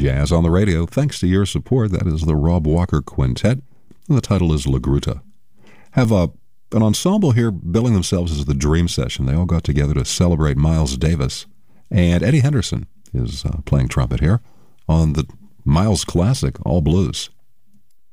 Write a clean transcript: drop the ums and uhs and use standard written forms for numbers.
Jazz on the Radio. Thanks to your support, that is the Rob Walker Quintet. And the title is La Gruta. Have an ensemble here billing themselves as the Dream Session. They all got together to celebrate Miles Davis. And Eddie Henderson is playing trumpet here on the Miles classic, All Blues.